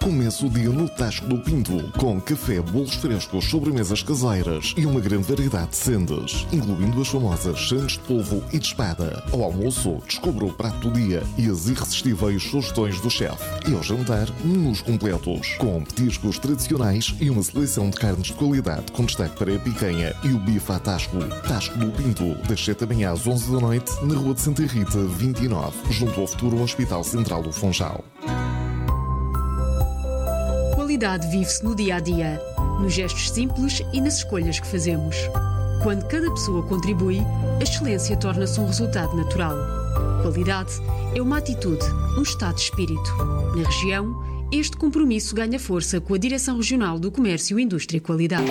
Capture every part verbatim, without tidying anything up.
Comece o dia no Tasco do Pinto, com café, bolos frescos, sobremesas caseiras e uma grande variedade de sendas, incluindo as famosas sandes de polvo e de espada. Ao almoço, descubra o prato do dia e as irresistíveis sugestões do chefe. E ao jantar, menus completos, com petiscos tradicionais e uma seleção de carnes de qualidade, com destaque para a picanha e o bife à Tasco. Tasco do Pinto, das sete da manhã às onze da noite, na Rua de Santa Rita, vinte e nove, junto ao futuro Hospital Central do Funchal. Qualidade vive-se no dia-a-dia, nos gestos simples e nas escolhas que fazemos. Quando cada pessoa contribui, a excelência torna-se um resultado natural. Qualidade é uma atitude, um estado de espírito. Na região, este compromisso ganha força com a Direção Regional do Comércio, Indústria e Qualidade.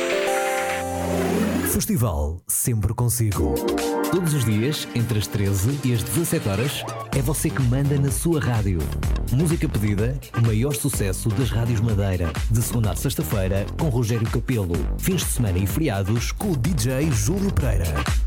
Festival sempre consigo. Todos os dias, entre as treze e as dezassete horas, é você que manda na sua rádio. Música pedida, o maior sucesso das rádios Madeira. De segunda a sexta-feira, com Rogério Capelo. Fins de semana e feriados, com o D J Júlio Pereira.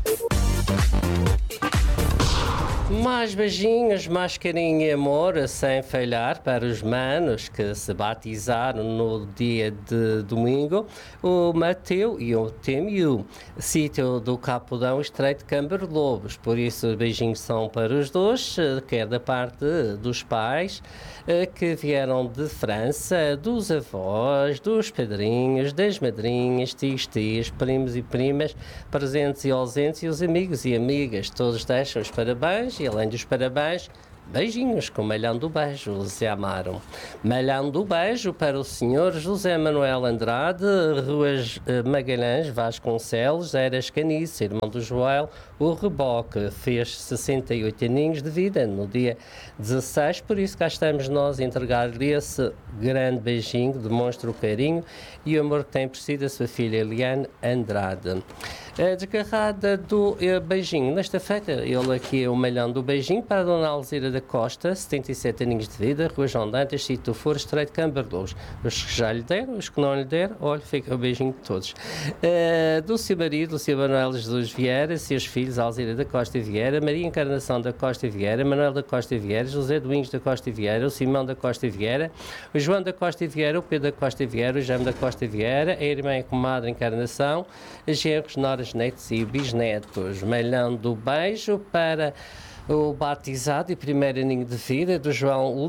Mais beijinhos, mais carinho e amor, sem falhar, para os manos que se batizaram no dia de domingo, o Mateu e o Temiu, sítio do Capudão Estreito de Câmara Lobos. Por isso, beijinhos são para os dois, quer da parte dos pais, que vieram de França, dos avós, dos padrinhos, das madrinhas, tios, tias, primos e primas, presentes e ausentes, e os amigos e amigas. Todos deixam os parabéns e, além dos parabéns, beijinhos com Malhão do Beijo, José Amaro. Malhão do Beijo para o senhor José Manuel Andrade, Ruas Magalhães, Vasconcelos, Eras Canice, irmão do Joel, o Reboque, fez sessenta e oito aninhos de vida no dia dezasseis, por isso cá estamos nós a entregar-lhe esse grande beijinho, demonstra o carinho e o amor que tem por si da sua filha Eliane Andrade. A desgarrada do uh, beijinho, nesta feita, ele aqui é o Malhão do Beijinho para a Dona Alzira da Costa, setenta e sete aninhos de vida, Rua João Dantas, sítio do Foro, Estreito de Câmara Lobos. Os que já lhe deram, os que não lhe deram, olha, fica o beijinho de todos. Uh, do seu marido, o seu Manuel Jesus Vieira, seus filhos, Alzira da Costa Vieira, Maria Encarnação da Costa Vieira, Manuel da Costa Vieira, José Domingos da Costa Vieira, o Simão da Costa Vieira, o João da Costa Vieira, o Pedro da Costa Vieira, o Jaime da Costa Vieira, a irmã e comadre Encarnação, as genros, noras, netos e bisnetos. Malhão do Beijo para o batizado e primeiro aninho de vida do João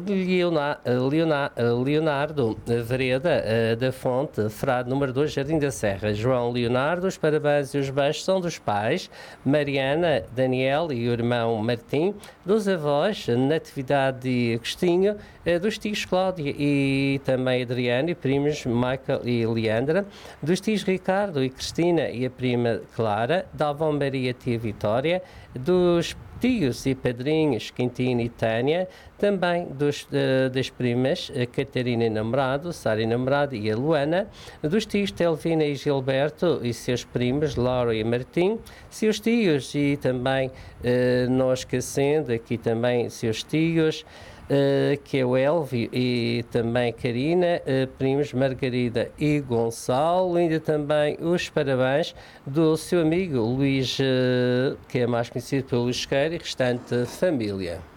Leonardo Vereda da Fonte, frade número dois, Jardim da Serra. João Leonardo, os parabéns e os beijos são dos pais, Mariana, Daniel e o irmão Martim, dos avós, Natividade e Agostinho, dos tios Cláudia e também Adriano e primos Michael e Leandra, dos tios Ricardo e Cristina e a prima Clara, da avó Maria Tia Vitória, dos tios e padrinhos Quintino e Tânia, também dos, uh, das primas uh, Catarina e namorado, Sara e namorado e a Luana, dos tios Telvina e Gilberto e seus primos Laura e Martim, seus tios e também, uh, não esquecendo, aqui também seus tios, Uh, que é o Elvio e também Karina, uh, primos Margarida e Gonçalo, ainda também os parabéns do seu amigo Luís, uh, que é mais conhecido pelo Luís Queira, e restante família.